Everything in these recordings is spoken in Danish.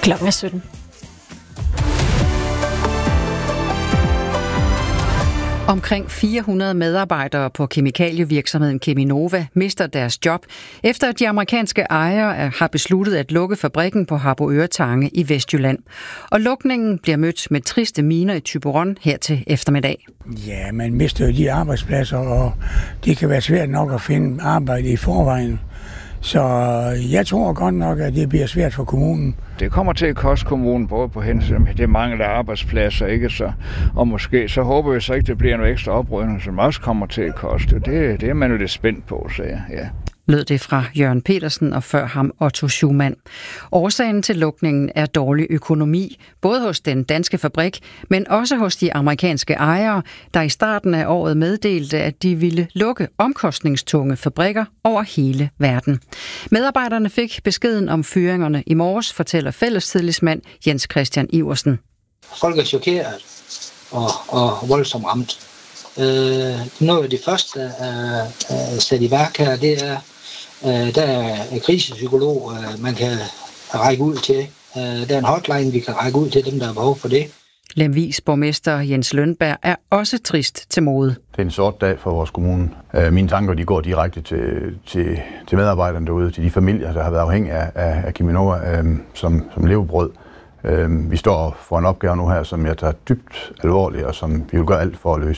Klokken er 17. Omkring 400 medarbejdere på kemikalievirksomheden Cheminova mister deres job, efter at de amerikanske ejere har besluttet at lukke fabrikken på Harboøre Tange i Vestjylland. Og lukningen bliver mødt med triste miner i Thyborøn her til eftermiddag. Ja, man mister jo de arbejdspladser, og det kan være svært nok at finde arbejde i forvejen. Så jeg tror godt nok, at det bliver svært for kommunen. Det kommer til at koste kommunen både på hensyn med det mangel af arbejdspladser, ikke så, og måske så håber vi så ikke, det bliver noget ekstra oprydning, som også kommer til at koste. Det er man jo lidt spændt på, så ja. Lød det fra Jørgen Petersen og før ham Otto Schumann. Årsagen til lukningen er dårlig økonomi, både hos den danske fabrik, men også hos de amerikanske ejere, der i starten af året meddelte, at de ville lukke omkostningstunge fabrikker over hele verden. Medarbejderne fik beskeden om fyringerne i morges, fortæller fællestidsmand Jens Christian Iversen. Folk er chokeret og voldsomt ramt. Noget af det første, der er sat i værk her, det er, der er krisepsykolog, man kan række ud til. Der er en hotline, vi kan række ud til dem, der har behov for det. Lemvigs borgmester Jens Lønberg er også trist til mode. Det er en sort dag for vores kommune. Mine tanker de går direkte til medarbejderne derude, til de familier, der har været afhængige af Cheminova som levebrød. Vi står for en opgave nu her, som jeg tager dybt alvorligt, og som vi vil gøre alt for at løse.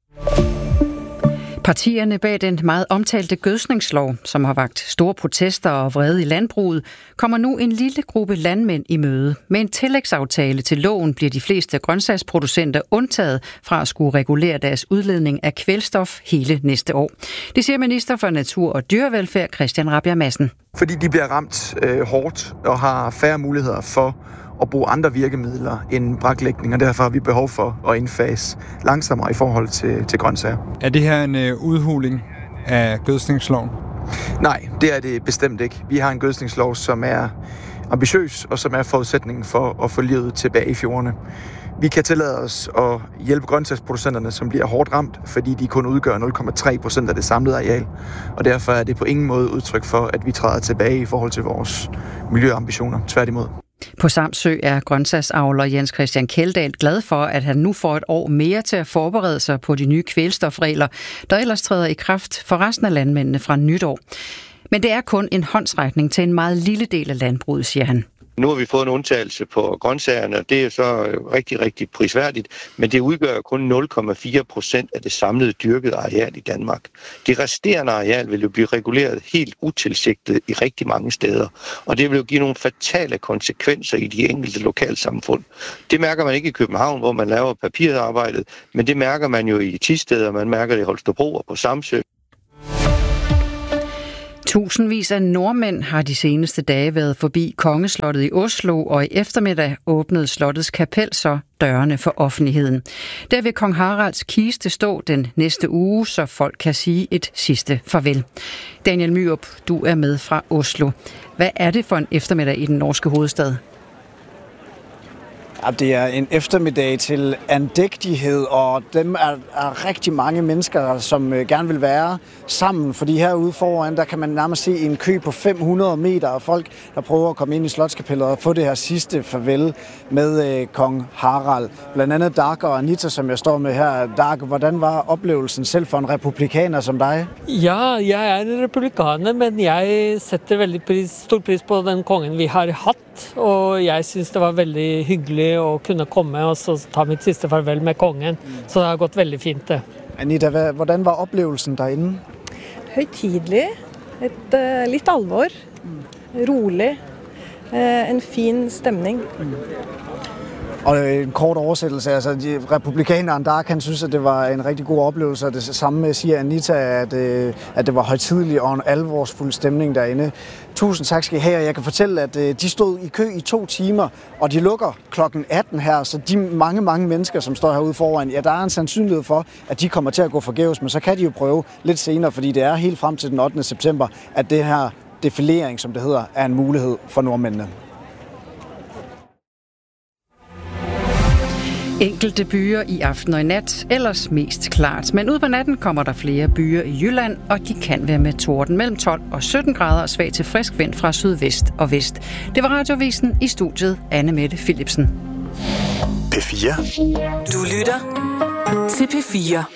Partierne bag den meget omtalte gødskningslov, som har vakt store protester og vrede i landbruget, kommer nu en lille gruppe landmænd i møde. Med en tillægsaftale til loven bliver de fleste grøntsagsproducenter undtaget fra at skulle regulere deres udledning af kvælstof hele næste år. Det siger minister for Natur og Dyrevelfærd Christian Rabjerg Madsen. Fordi de bliver ramt hårdt og har færre muligheder for at bruge andre virkemidler end braklægning, og derfor har vi behov for at indfase langsommere i forhold til grøntsager. Er det her en udhuling af gødskningsloven? Nej, det er det bestemt ikke. Vi har en gødskningslov, som er ambitiøs, og som er forudsætningen for at få livet tilbage i fjordene. Vi kan tillade os at hjælpe grøntsagsproducenterne, som bliver hårdt ramt, fordi de kun udgør 0,3% af det samlede areal. Og derfor er det på ingen måde udtryk for, at vi træder tilbage i forhold til vores miljøambitioner. Tværtimod. På Samsø er grøntsagsavler Jens Christian Kjeldahl glad for, at han nu får et år mere til at forberede sig på de nye kvælstofregler, der ellers træder i kraft for resten af landmændene fra nytår. Men det er kun en håndsrækning til en meget lille del af landbruget, siger han. Nu har vi fået en undtagelse på grøntsagerne, og det er så rigtig, rigtig prisværdigt, men det udgør kun 0,4% af det samlede dyrkede areal i Danmark. Det resterende areal vil jo blive reguleret helt utilsigtet i rigtig mange steder, og det vil jo give nogle fatale konsekvenser i de enkelte lokalsamfund. Det mærker man ikke i København, hvor man laver papirarbejdet, men det mærker man jo i Thisted, og man mærker det i Holstebro og på Samsø. Tusindvis af nordmænd har de seneste dage været forbi Kongeslottet i Oslo, og i eftermiddag åbnede slottets kapel så dørene for offentligheden. Der vil kong Haralds kiste stå den næste uge, så folk kan sige et sidste farvel. Daniel Myrup, du er med fra Oslo. Hvad er det for en eftermiddag i den norske hovedstad? Ja, det er en eftermiddag til andægtighed, og dem er rigtig mange mennesker, som gerne vil være sammen. Fordi herude foran, der kan man nærmest se en kø på 500 meter af folk, der prøver at komme ind i Slotskapellet og få det her sidste farvel med kong Harald. Blandt andet Dag og Anita, som jeg står med her. Dag, hvordan var oplevelsen selv for en republikaner som dig? Ja, jeg er en republikaner, men jeg sætter veldig stor pris på den kongen vi har haft, og jeg synes det var veldig hyggeligt at kunne komme og så ta mit sidste farvel med kongen. Så det har gått veldig fint det. Anita, hvordan var oplevelsen derinde? Høytidelig, lidt alvor, rolig, en fin stemning. Og en kort oversættelse, altså republikaneren Dag, han synes, at det var en rigtig god oplevelse, og det samme siger Anita, at det var højtidelig og en alvorsfuld stemning derinde. Tusind tak skal I have, og jeg kan fortælle, at de stod i kø i 2 timer, og de lukker klokken 18 her, så de mange mennesker, som står herude foran, ja, der er en sandsynlighed for, at de kommer til at gå forgæves, men så kan de jo prøve lidt senere, fordi det er helt frem til den 8. september, at det her defilering, som det hedder, er en mulighed for nordmændene. Enkelte byer i aften og i nat, ellers mest klart. Men ud på natten kommer der flere byer i Jylland, og de kan være med torden mellem 12 og 17 grader og svag til frisk vind fra sydvest og vest. Det var Radioavisen, i studiet Anne Mette Philipsen. P4. Du lytter til P4.